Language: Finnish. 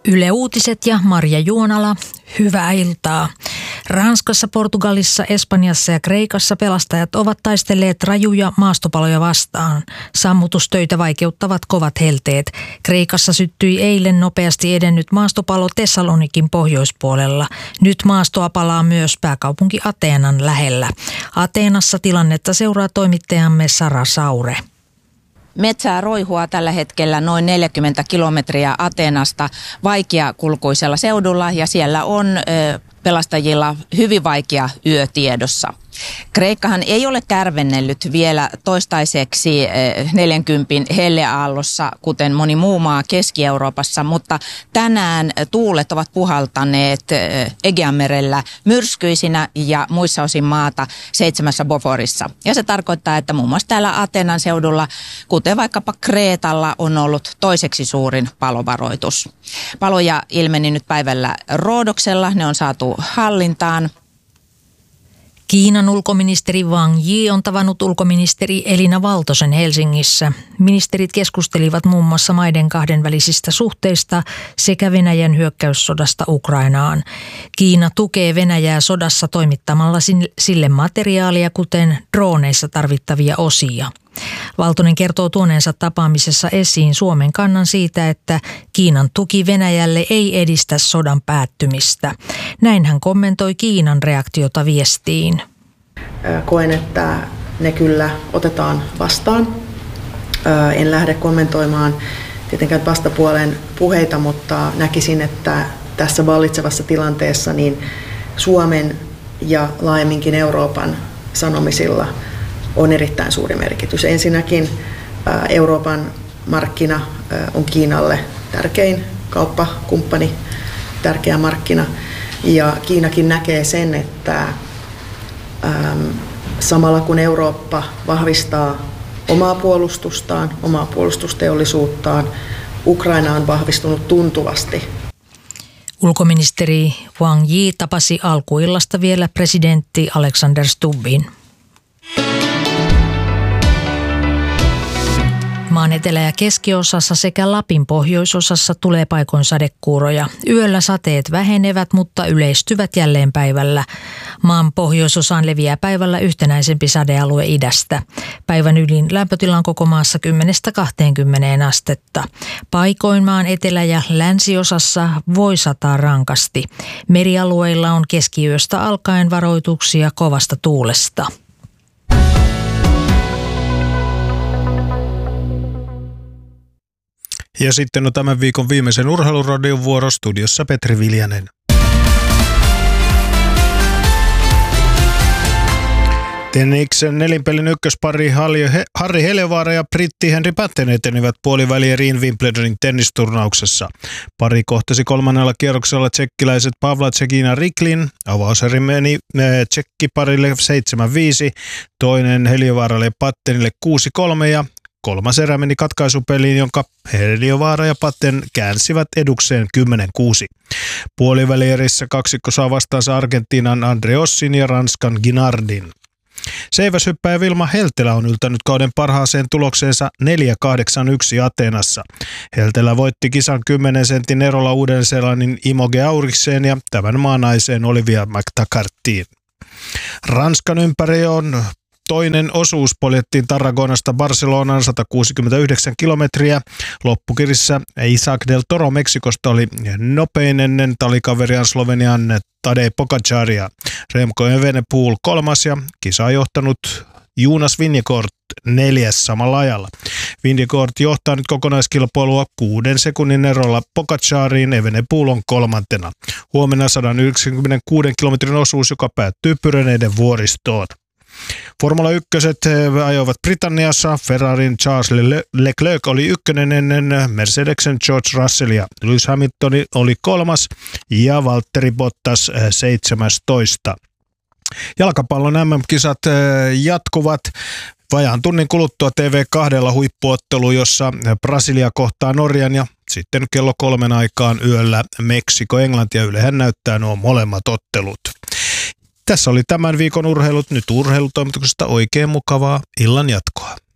Yle Uutiset ja Marja Juonala, hyvää iltaa. Ranskassa, Portugalissa, Espanjassa ja Kreikassa pelastajat ovat taistelleet rajuja maastopaloja vastaan. Sammutustöitä vaikeuttavat kovat helteet. Kreikassa syttyi eilen nopeasti edennyt maastopalo Thessalonikin pohjoispuolella. Nyt maastoa palaa myös pääkaupunki Ateenan lähellä. Ateenassa tilannetta seuraa toimittajamme Sara Saure. Metsää roihua tällä hetkellä noin 40 kilometriä Ateenasta vaikeakulkuisella seudulla ja siellä on pelastajilla hyvin vaikea yö tiedossa. Kreikkahan ei ole kärvennellyt vielä toistaiseksi 40 helleaallossa, kuten moni muu maa Keski-Euroopassa, mutta tänään tuulet ovat puhaltaneet Egeanmerellä myrskyisinä ja muissa osin maata 7 Boforissa. Ja se tarkoittaa, että muun muassa täällä Ateenan seudulla, kuten vaikkapa Kreetalla, on ollut toiseksi suurin palovaroitus. Paloja ilmeni nyt päivällä Roodoksella, ne on saatu hallintaan. Kiinan ulkoministeri Wang Yi on tavannut ulkoministeri Elina Valtosen Helsingissä. Ministerit keskustelivat muun muassa maiden kahdenvälisistä suhteista sekä Venäjän hyökkäyssodasta Ukrainaan. Kiina tukee Venäjää sodassa toimittamalla sille materiaalia, kuten drooneissa tarvittavia osia. Valtonen kertoo tuoneensa tapaamisessa esiin Suomen kannan siitä, että Kiinan tuki Venäjälle ei edistä sodan päättymistä. Näin hän kommentoi Kiinan reaktiota viestiin. Koen, että ne kyllä otetaan vastaan. En lähde kommentoimaan tietenkään vastapuolen puheita, mutta näkisin, että tässä vallitsevassa tilanteessa niin Suomen ja laajemminkin Euroopan sanomisilla on erittäin suuri merkitys. Ensinnäkin Euroopan markkina on Kiinalle tärkein kauppakumppani, tärkeä markkina. Ja Kiinakin näkee sen, että samalla kun Eurooppa vahvistaa omaa puolustustaan, omaa puolustusteollisuuttaan, Ukraina on vahvistunut tuntuvasti. Ulkoministeri Wang Yi tapasi alkuillasta vielä presidentti Alexander Stubbin. Maan etelä- ja keskiosassa sekä Lapin pohjoisosassa tulee paikoin sadekuuroja. Yöllä sateet vähenevät, mutta yleistyvät jälleen päivällä. Maan pohjoisosaan leviää päivällä yhtenäisempi sadealue idästä. Päivän ylin lämpötila on koko maassa 10–20 astetta. Paikoin maan etelä- ja länsiosassa voi sataa rankasti. Merialueilla on keskiyöstä alkaen varoituksia kovasta tuulesta. Ja sitten on tämän viikon viimeisen urheiluradion vuoro, studiossa Petri Viljanen. Tenniksen nelinpelin ykköspari Harri Helevaara ja britti Henri Patten etenivät puolivälieriin Wimbledonin tennisturnauksessa. Pari kohtasi kolmannella kierroksella tsekkiläiset Pavla Cekina Riklin. Avauseri meni tsekkiparille 7-5, toinen Helevaaralle ja Pattenille 6-3 ja kolmas erä meni katkaisupeliin, jonka Helevaara ja Patten käänsivät edukseen 10-6. Puolivälierissä kaksikko saa vastaansa Argentiinan Andreossin ja Ranskan Guinardin. Seiväshyppäjä Vilma Heltelä on yltänyt kauden parhaaseen tulokseensa 4-8-1 Ateenassa. Heltelä voitti kisan 10 sentin erolla Uuden-Seelannin Imoge Aurikseen ja tämän maanaiseen Olivia McTaggartyin. Ranskan ympäri on toinen osuus poljettiin Tarragonasta Barcelonaan 169 kilometriä. Loppukirissä Isaac del Toro Meksikosta oli nopein ennen talikaveriaan Slovenian Tadej Pogačaria. Remco Evenepoel kolmas ja kisaa johtanut Jonas Vingegaard 4. samalla ajalla. Vingegaard johtaa nyt kokonaiskilpailua 6 sekunnin erolla Pogačariin, Evenepoel on kolmantena. Huomenna 196 kilometrin osuus, joka päättyy Pyreneiden vuoristoon. Formula 1 ajoivat Britanniassa. Ferrarin Charles Leclerc oli ykkönen ennen Mercedesen George Russellia. Lewis Hamilton oli kolmas ja Valtteri Bottas 17. Jalkapallon MM-kisat jatkuvat. Vajaan tunnin kuluttua TV2 huippuottelu, jossa Brasilia kohtaa Norjan ja sitten kello 3 aikaan yöllä Meksiko, Englanti ja Ylehän näyttää nuo molemmat ottelut. Tässä oli tämän viikon urheilut. Nyt urheilutoimituksesta oikein mukavaa illan jatkoa.